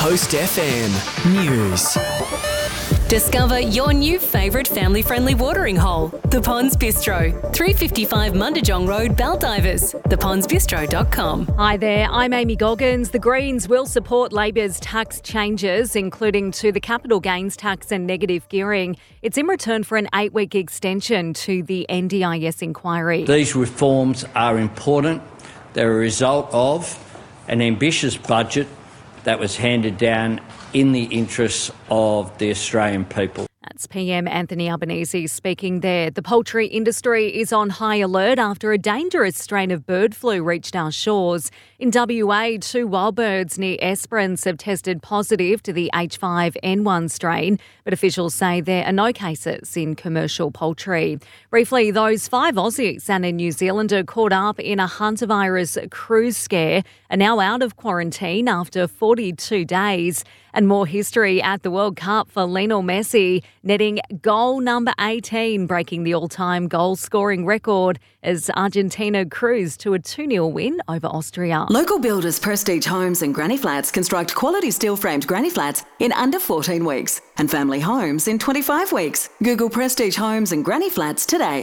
Coast FM News. Discover your new favourite family-friendly watering hole, The Ponds Bistro, 355 Mundijong Road, Baldivis, thepondsbistro.com. Hi there, I'm Amy Goggins. The Greens will support Labor's tax changes, including to the capital gains tax and negative gearing. It's in return for an 8-week extension to the NDIS inquiry. These reforms are important. They're a result of an ambitious budget that was handed down in the interests of the Australian people. That's PM Anthony Albanese speaking there. The poultry industry is on high alert after a dangerous strain of bird flu reached our shores. In WA, 2 wild birds near Esperance have tested positive to the H5N1 strain, but officials say there are no cases in commercial poultry. Briefly, those 5 Aussies and a New Zealander caught up in a hantavirus cruise scare are now out of quarantine after 42 days. And more history at the World Cup for Lionel Messi, netting goal number 18, breaking the all-time goal-scoring record as Argentina cruised to a 2-0 win over Austria. Local builders Prestige Homes and Granny Flats construct quality steel-framed granny flats in under 14 weeks and family homes in 25 weeks. Google Prestige Homes and Granny Flats today.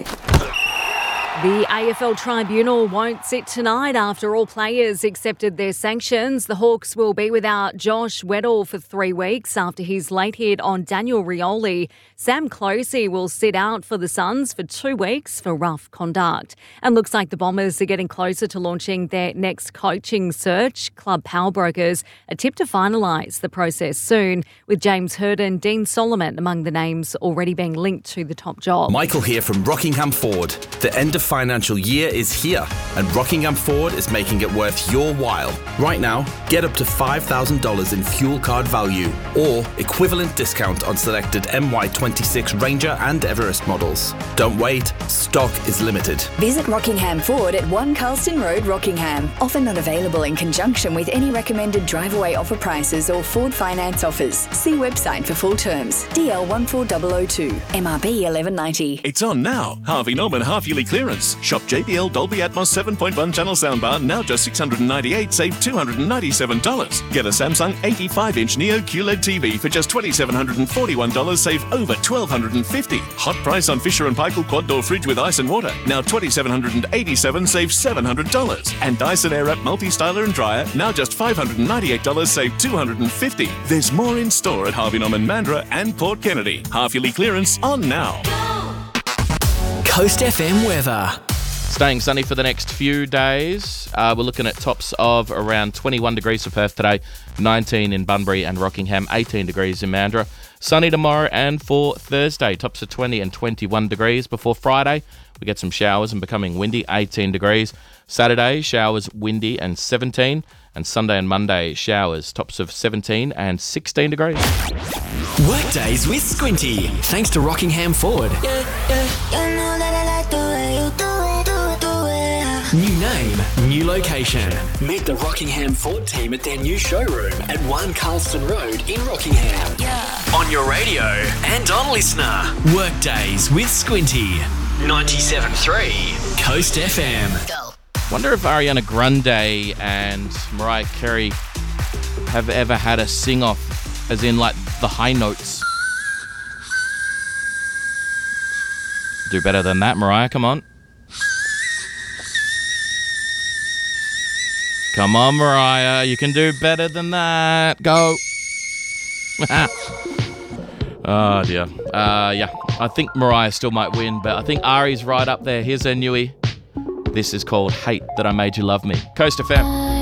The AFL Tribunal won't sit tonight after all players accepted their sanctions. The Hawks will be without Josh Weddle for 3 weeks after his late hit on Daniel Rioli. Sam Closey will sit out for the Suns for 2 weeks for rough conduct. And looks like the Bombers are getting closer to launching their next coaching search. Club Power Brokers are tipped to finalise the process soon, with James Hird and Dean Solomon among the names already being linked to the top job. Michael here from Rockingham Ford. The end of financial year is here, and Rockingham Ford is making it worth your while. Right now, get up to $5,000 in fuel card value or equivalent discount on selected MY26 Ranger and Everest models. Don't wait, stock is limited. Visit Rockingham Ford at 1 Carlston Road, Rockingham. Offer not available in conjunction with any recommended drive-away offer prices or Ford finance offers. See website for full terms. DL 14002, MRB 1190. It's on now. Harvey Norman half-yearly clearance. Shop JBL Dolby Atmos 7.1 channel soundbar, now just $698, save $297. Get a Samsung 85-inch Neo QLED TV for just $2,741, save over $1,250. Hot price on Fisher & Paykel quad door fridge with ice and water, now $2,787, save $700. And Dyson Airwrap multi-styler and dryer, now just $598, save $250. There's more in store at Harvey Norman Mandurah and Port Kennedy. Half-yearly clearance on now. Coast FM weather. Staying sunny for the next few days. We're looking at tops of around 21 degrees for Perth today, 19 in Bunbury and Rockingham, 18 degrees in Mandurah. Sunny tomorrow and for Thursday, tops of 20 and 21 degrees. Before Friday, we get some showers and becoming windy, 18 degrees. Saturday, showers, windy and 17. And Sunday and Monday, showers, tops of 17 and 16 degrees. Workdays with Squinty, thanks to Rockingham Ford. New name, new location. Meet the Rockingham Ford team at their new showroom at 1 Carlston Road in Rockingham. On your radio and on Listener. Workdays with Squinty. 97.3 Coast FM. Go. Wonder if Ariana Grande and Mariah Carey have ever had a sing-off, as in like the high notes. Do better than that, Mariah, come on. Come on, Mariah, you can do better than that. Go. Oh, dear. Yeah, I think Mariah still might win, but I think Ari's right up there. Here's her newie. This is called Hate That I Made You Love Me. Coast FM.